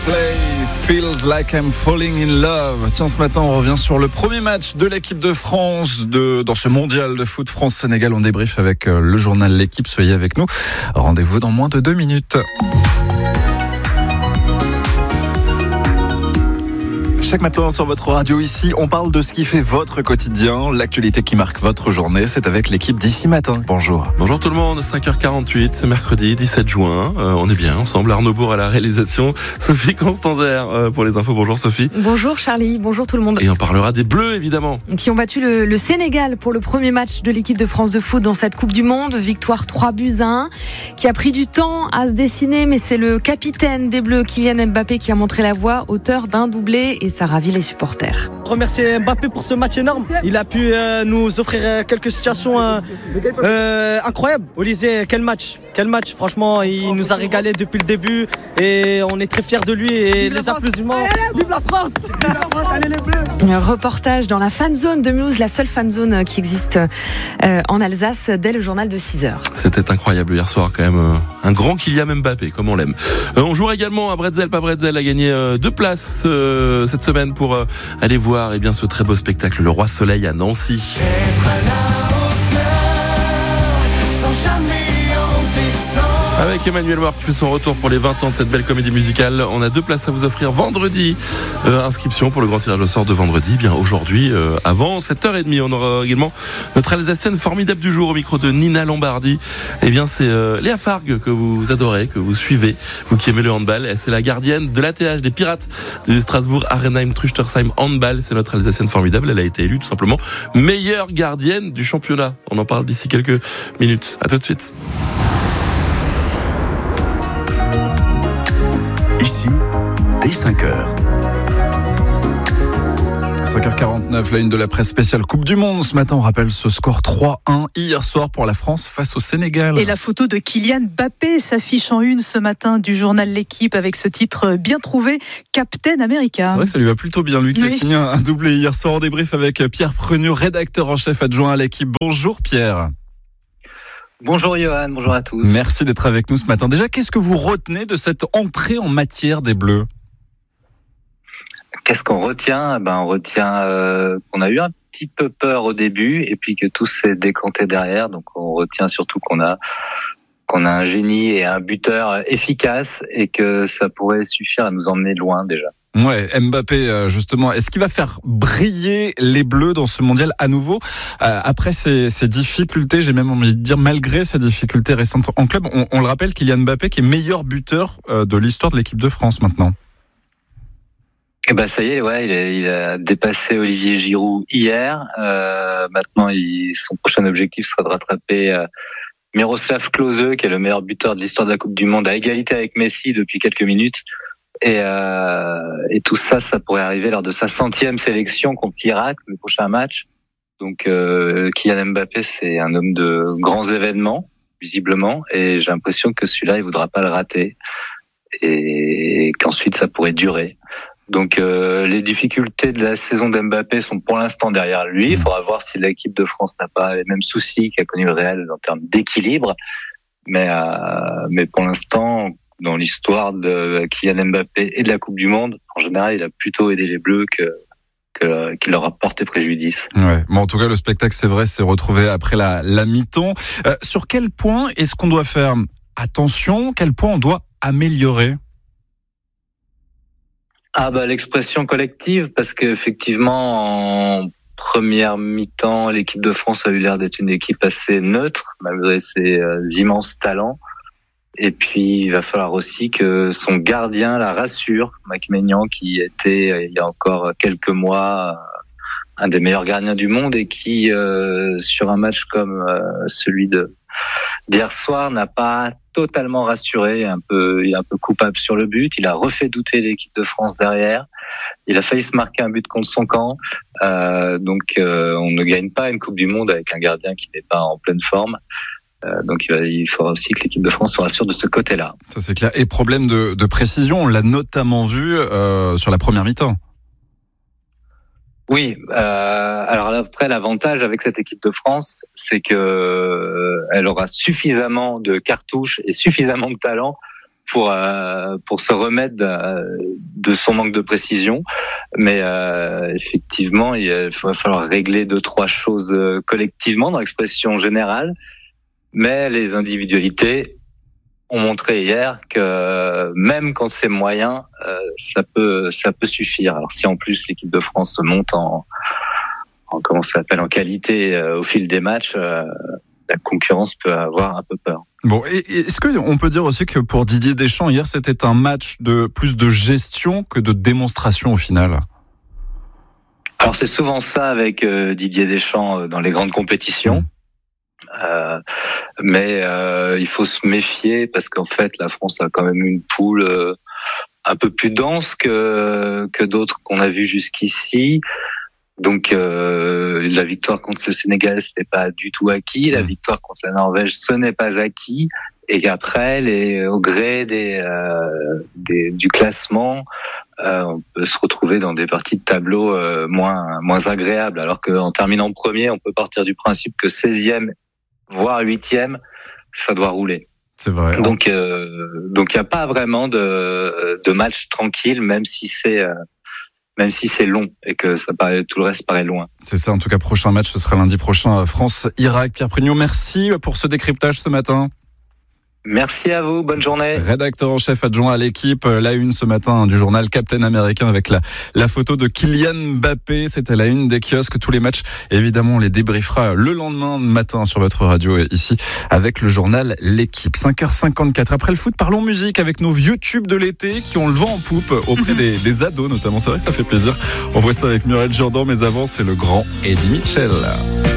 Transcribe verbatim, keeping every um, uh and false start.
Place, Feels Like I'm Falling in Love. Tiens, ce matin, on revient sur le premier match de l'équipe de France de, dans ce mondial de foot France-Sénégal. On débrief avec le journal L'équipe. Soyez avec nous. Rendez-vous dans moins de deux minutes. Chaque matin sur votre radio ici, on parle de ce qui fait votre quotidien, l'actualité qui marque votre journée. C'est avec l'équipe d'ici matin. Bonjour. Bonjour tout le monde, cinq heures quarante-huit, c'est mercredi dix-sept juin. Euh, on est bien ensemble. Arnaud Bourg à la réalisation, Sophie Constanzer euh, pour les infos. Bonjour Sophie. Bonjour Charlie, bonjour tout le monde. Et on parlera des Bleus évidemment. Qui ont battu le, le Sénégal pour le premier match de l'équipe de France de foot dans cette Coupe du Monde. Victoire trois buts à un, qui a pris du temps à se dessiner, mais c'est le capitaine des Bleus, Kylian Mbappé, qui a montré la voie, auteur d'un doublé, et ça ravit les supporters. Remercier Mbappé pour ce match énorme. Il a pu euh, nous offrir euh, quelques situations euh, euh, incroyables. Olivier, quel match Quel match, franchement, il nous a régalé depuis le début et on est très fiers de lui et vive les applaudissements. Vive la France, vive la France, allez les Bleus. Un reportage dans la fan zone de Mulhouse, la seule fan zone qui existe euh, en Alsace, dès le journal de six heures. C'était incroyable hier soir quand même. Euh, un grand Kylian Mbappé, comme on l'aime. Euh, on jouera également à Bretzel, pas Bretzel, a gagné euh, deux places euh, cette semaine pour euh, aller voir eh bien, ce très beau spectacle, Le Roi Soleil à Nancy. Être à la hauteur, sans jamais en descendre. Avec Emmanuel Moir qui fait son retour pour les vingt ans de cette belle comédie musicale. On a deux places à vous offrir vendredi. Euh, inscription pour le grand tirage au sort de vendredi. Bien aujourd'hui, euh, avant sept heures trente, on aura également notre Alsacienne formidable du jour au micro de Nina Lombardi. Eh bien, c'est euh, Léa Fargue que vous adorez, que vous suivez, vous qui aimez le handball. Et c'est la gardienne de l'A T H des Pirates de Strasbourg, Arenheim Truchtersheim Handball. C'est notre Alsacienne formidable. Elle a été élue tout simplement meilleure gardienne du championnat. On en parle d'ici quelques minutes. À tout de suite. Ici, dès cinq heures. cinq heures quarante-neuf, la une de la presse spéciale Coupe du Monde. Ce matin, on rappelle ce score trois un hier soir pour la France face au Sénégal. Et la photo de Kylian Mbappé s'affiche en une ce matin du journal L'équipe avec ce titre bien trouvé, Captain America. C'est vrai que ça lui va plutôt bien, lui qui oui. a signé un doublé hier soir. En débrief avec Pierre Prenu, rédacteur en chef adjoint à l'équipe. Bonjour Pierre. Bonjour Johan, bonjour à tous. Merci d'être avec nous ce matin. Déjà, qu'est-ce que vous retenez de cette entrée en matière des Bleus ? Qu'est-ce qu'on retient ? Ben, on retient euh, qu'on a eu un petit peu peur au début et puis que tout s'est décanté derrière. Donc on retient surtout qu'on a qu'on a un génie et un buteur efficace et que ça pourrait suffire à nous emmener loin déjà. Ouais, Mbappé, justement, est-ce qu'il va faire briller les Bleus dans ce mondial à nouveau euh, après ces, ces difficultés, j'ai même envie de dire malgré ces difficultés récentes en club? On, on le rappelle, Kylian Mbappé qui est meilleur buteur euh, de l'histoire de l'équipe de France maintenant. Et ben ça y est, ouais, il a, il a dépassé Olivier Giroud hier. Euh, maintenant, il, son prochain objectif sera de rattraper euh, Miroslav Klose, qui est le meilleur buteur de l'histoire de la Coupe du Monde, à égalité avec Messi depuis quelques minutes. Et, euh, et tout ça, ça pourrait arriver lors de sa centième sélection contre l'Irak, le prochain match. Donc, euh, Kylian Mbappé, c'est un homme de grands événements, visiblement, et j'ai l'impression que celui-là, il voudra pas le rater, et qu'ensuite, ça pourrait durer. Donc, euh, les difficultés de la saison d'Mbappé sont pour l'instant derrière lui. Il faudra voir si l'équipe de France n'a pas les mêmes soucis qu'a connu le Real en termes d'équilibre. Mais, euh, mais pour l'instant, dans l'histoire de Kylian Mbappé et de la Coupe du Monde, en général, il a plutôt aidé les Bleus que, que qu'il leur a porté préjudice. Ouais, mais en tout cas, le spectacle, c'est vrai, s'est retrouvé après la, la mi-temps. Euh, sur quel point est-ce qu'on doit faire attention ? Quel point on doit améliorer ? Ah bah l'expression collective, parce qu'effectivement, en première mi-temps, l'équipe de France a eu l'air d'être une équipe assez neutre, malgré ses euh, immenses talents. Et puis, il va falloir aussi que son gardien la rassure, Mike Maignan, qui était, il y a encore quelques mois, un des meilleurs gardiens du monde et qui, euh, sur un match comme euh, celui de d'hier soir, n'a pas totalement rassuré, un peu, il est un peu coupable sur le but. Il a refait douter l'équipe de France derrière. Il a failli se marquer un but contre son camp. Euh, donc, euh, on ne gagne pas une Coupe du Monde avec un gardien qui n'est pas en pleine forme. Euh, donc il, va, il faudra aussi que l'équipe de France soit sûre de ce côté-là. Ça c'est clair. Et problème de, de précision, on l'a notamment vu euh, sur la première mi-temps. Oui, euh, alors après l'avantage avec cette équipe de France, c'est que euh, elle aura suffisamment de cartouches et suffisamment de talent pour euh, pour se remettre de, de son manque de précision. Mais euh, effectivement, il va falloir régler deux trois choses collectivement dans l'expression générale. Mais les individualités ont montré hier que même quand c'est moyen, euh, ça peut ça peut suffire. Alors si en plus l'équipe de France se monte en, en comment ça s'appelle en qualité euh, au fil des matchs, euh, la concurrence peut avoir un peu peur. Bon, et est-ce que on peut dire aussi que pour Didier Deschamps hier c'était un match de plus de gestion que de démonstration au final? Alors c'est souvent ça avec euh, Didier Deschamps euh, dans les grandes compétitions. Mmh. Euh, mais euh, il faut se méfier parce qu'en fait la France a quand même une poule euh, un peu plus dense que que d'autres qu'on a vu jusqu'ici. Donc euh, la victoire contre le Sénégal c'était pas du tout acquis, la victoire contre la Norvège ce n'est pas acquis, et qu'après les au gré des, euh, des du classement euh, on peut se retrouver dans des parties de tableau euh, moins moins agréables, alors qu'en terminant premier on peut partir du principe que seizième voire huitième, ça doit rouler. C'est vrai. Donc, euh, donc il n'y a pas vraiment de, de match tranquille, même si c'est, euh, même si c'est long et que ça paraît, tout le reste paraît loin. C'est ça. En tout cas, prochain match, ce sera lundi prochain, France-Irak. Pierre Prugnot, merci pour ce décryptage ce matin. Merci à vous, bonne journée. Rédacteur en chef adjoint à l'équipe, la une ce matin du journal Captain Américain avec la, la photo de Kylian Mbappé. C'était la une des kiosques, tous les matchs. Évidemment, on les débriefera le lendemain matin sur votre radio ici avec le journal L'équipe. cinq heures cinquante-quatre. Après le foot, parlons musique avec nos vieux tubes de l'été qui ont le vent en poupe auprès des, des ados notamment. C'est vrai que ça fait plaisir. On voit ça avec Muriel Jourdan, mais avant, c'est le grand Eddie Mitchell.